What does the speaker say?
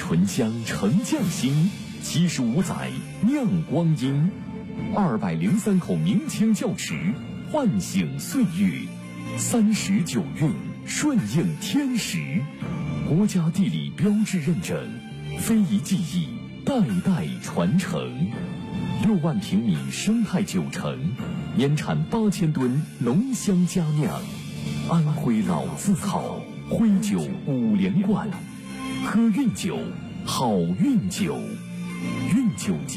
醇香沉匠心，75载酿光阴，203口明清窖池，唤醒岁月，39韵顺应天时，国家地理标志认证，非遗技艺代代传承，6万平米生态酒城，年产8000吨浓香佳酿，安徽老字号，徽酒5连冠，喝韵酒，好运酒，韵酒。